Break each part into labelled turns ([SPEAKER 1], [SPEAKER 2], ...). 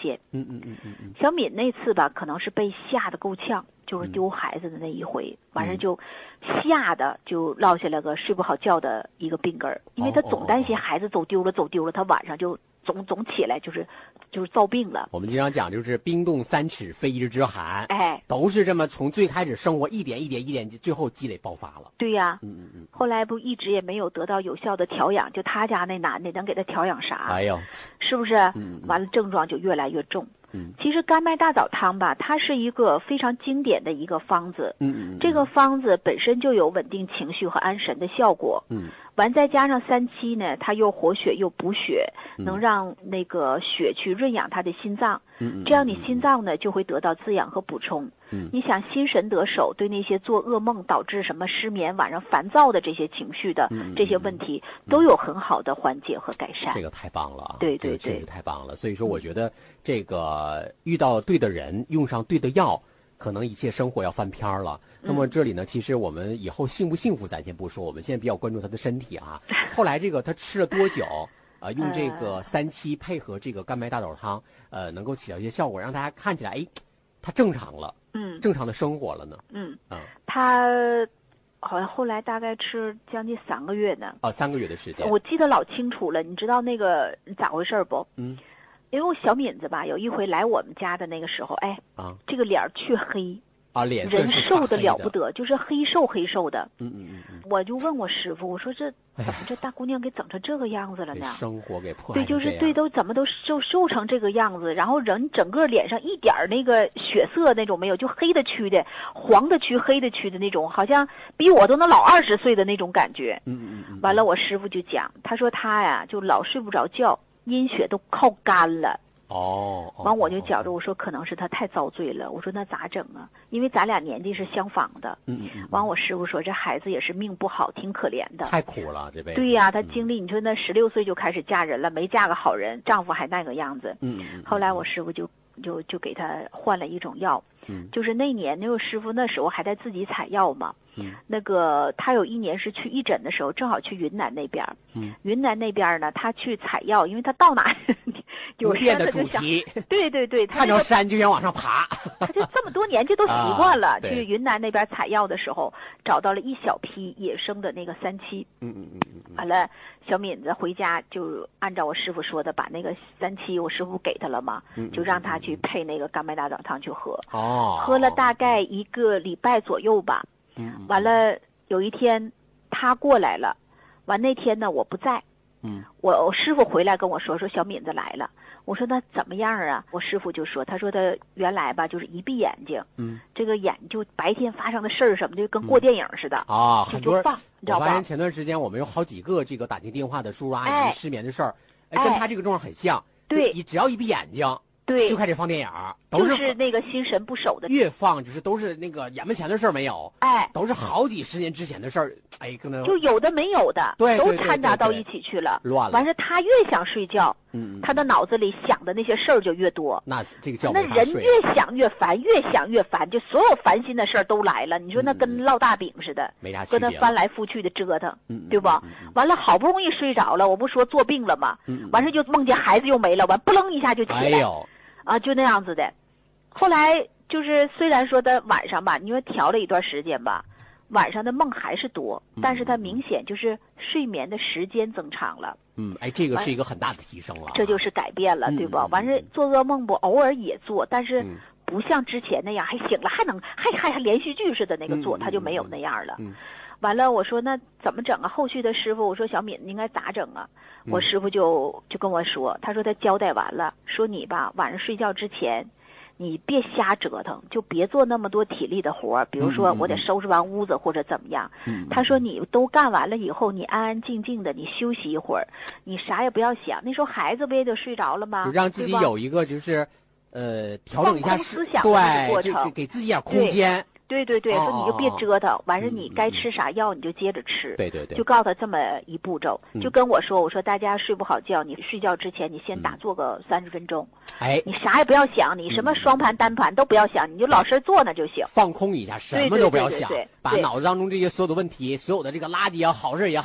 [SPEAKER 1] 现。小敏那次吧，可能是被吓得够呛，就是丢孩子的那一回，完事就吓得就落下了个睡不好觉的一个病根儿，因为他总担心孩子走丢了，他晚上就总起来就是遭病了。
[SPEAKER 2] 我们经常讲就是冰冻三尺非一日之寒，都是这么从最开始生活一点一点，最后积累爆发了。
[SPEAKER 1] 对呀，后来不一直也没有得到有效的调养，就他家那男的能给他调养啥？
[SPEAKER 2] 哎呦，
[SPEAKER 1] 是不是？完了症状就越来越重。其实甘麦大枣汤吧，它是一个非常经典的一个方子。这个方子本身就有稳定情绪和安神的效果。完再加上三七呢，它又活血又补血，能让那个血去润养他的心脏。这样你心脏呢就会得到滋养和补充。你想心神得手，对那些做噩梦导致什么失眠、晚上烦躁的这些情绪的这些问题，都有很好的缓解和改善。
[SPEAKER 2] 这个太棒了啊！
[SPEAKER 1] 对，
[SPEAKER 2] 确实太棒了。所以说，我觉得这个遇到对的人，用上对的药，可能一切生活要翻篇了。那么这里呢，其实我们以后幸不幸福咱先不说，我们现在比较关注他的身体啊。后来这个他吃了多久？用这个三七配合这个甘麦大枣汤，能够起到一些效果，让大家看起来，哎，他正常了，正常的生活了呢。
[SPEAKER 1] 他好像后来大概吃将近3个月呢。
[SPEAKER 2] 3个月的时间，
[SPEAKER 1] 我记得老清楚了。你知道那个咋回事不？因为我小敏子吧，有一回来我们家的那个时候，这个脸黢黑。
[SPEAKER 2] 脸色
[SPEAKER 1] 人瘦的了不得，就是黑瘦的。我就问我师傅，我说怎么这大姑娘给整成这个样子了呢？
[SPEAKER 2] 生活给破坏。
[SPEAKER 1] 对，就是对，都怎么都瘦成这个样子，然后人整个脸上一点那个血色那种没有，就黑的区的、黄的区、黑的区的那种，好像比我都能老20岁的那种感觉。完了，我师傅就讲，他说他呀就老睡不着觉，阴血都靠干了。完我就觉着我说可能是他太遭罪了，我说那咋整啊？因为咱俩年纪是相仿的。完我师傅说这孩子也是命不好，挺可怜的，
[SPEAKER 2] 太苦了这辈子。
[SPEAKER 1] 对呀，他经历你说那16岁就开始嫁人了，没嫁个好人，丈夫还那个样子。后来我师傅就给他换了一种药。就是那年那个师傅那时候还在自己采药嘛。那个他有1年是去义诊的时候，正好去云南那边。云南那边呢，他去采药，因为他到哪有
[SPEAKER 2] 变的主题。
[SPEAKER 1] 对，
[SPEAKER 2] 看着山就想往上爬。
[SPEAKER 1] 他就这么多年就都习惯了。去云南那边采药的时候，找到了一小批野生的那个三七。完了，小敏子回家就按照我师傅说的，把那个三七我师傅给他了嘛，就让他去配那个甘麦大枣汤去喝。喝了大概1个礼拜左右吧。完了有一天他过来了，完那天呢我不在。我师傅回来跟我说小敏子来了。我说那怎么样啊？我师傅就说，他说他原来吧就是一闭眼睛，这个眼就白天发生的事儿什么的跟过电影似的
[SPEAKER 2] 很多。
[SPEAKER 1] 你知道吧？
[SPEAKER 2] 我发现前段时间我们有好几个这个打进电话的叔叔阿姨失眠的事儿，跟他这个状况很像。
[SPEAKER 1] 对，
[SPEAKER 2] 你只要一闭眼睛，
[SPEAKER 1] 对，
[SPEAKER 2] 就开始放电影，
[SPEAKER 1] 就是那个心神不守的，
[SPEAKER 2] 越放就是都是那个眼门前的事儿没有，都是好几10年之前的事儿，可能
[SPEAKER 1] 就有的没有的，
[SPEAKER 2] 对，
[SPEAKER 1] 都掺杂到一起去了，
[SPEAKER 2] 乱了。
[SPEAKER 1] 完事他越想睡觉，他的脑子里想的那些事儿就越多，
[SPEAKER 2] 那这个觉
[SPEAKER 1] 那人越想越烦，越想越烦，就所有烦心的事儿都来了。你说那跟烙大饼似的，
[SPEAKER 2] 没啥区别，
[SPEAKER 1] 跟他翻来覆去的折腾，对吧？完了好不容易睡着了，我不说做病了吗？完事就梦见孩子又没了，完不楞一下就起来。就那样子的。后来就是虽然说他晚上吧，你说调了一段时间吧，晚上的梦还是多，但是他明显就是睡眠的时间增长了。
[SPEAKER 2] 这个是一个很大的提升了，
[SPEAKER 1] 这就是改变了，对吧？完事做噩梦不偶尔也做，但是不像之前那样还醒了还连续剧似的那个做，他就没有那样了。完了我说那怎么整啊？后续的师傅我说小敏应该咋整啊？我师傅就跟我说，他说他交代完了，说你吧晚上睡觉之前你别瞎折腾，就别做那么多体力的活，比如说我得收拾完屋子或者怎么样。他说你都干完了以后，你安安静静的你休息一会儿，你啥也不要想。那时候孩子不也得睡着了吗？
[SPEAKER 2] 就让自己有一个就是调整一下
[SPEAKER 1] 思想的过程，
[SPEAKER 2] 就给自己点空间。
[SPEAKER 1] 对，说你就别折腾，完事你该吃啥药你就接着吃。
[SPEAKER 2] 对，
[SPEAKER 1] 就告诉他这么一步骤，就跟我说大家睡不好觉，你睡觉之前你先打坐个30分钟，你啥也不要想，你什么双盘单盘都不要想，你就老实坐那就行，
[SPEAKER 2] 放空一下，什么都不要想，把脑子当中这些所有的问题，所有的这个垃圾也好，好事也好，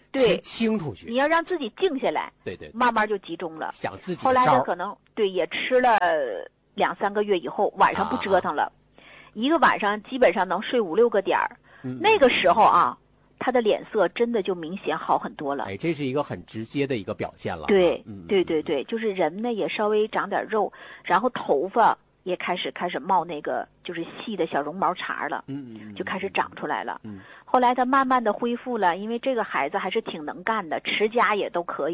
[SPEAKER 1] 对，
[SPEAKER 2] 清楚去。
[SPEAKER 1] 你要让自己静下来，
[SPEAKER 2] 对，
[SPEAKER 1] 慢慢就集中了。
[SPEAKER 2] 想自己
[SPEAKER 1] 后来他可能也吃了2-3个月以后，晚上不折腾了，一个晚上基本上能睡5-6个点儿。那个时候啊，他的脸色真的就明显好很多了。
[SPEAKER 2] 哎，这是一个很直接的一个表现了。
[SPEAKER 1] 对，就是人呢也稍微长点肉，然后头发也开始冒那个就是细的小绒毛茬了，就开始长出来了。后来他慢慢的恢复了，因为这个孩子还是挺能干的，持家也都可以。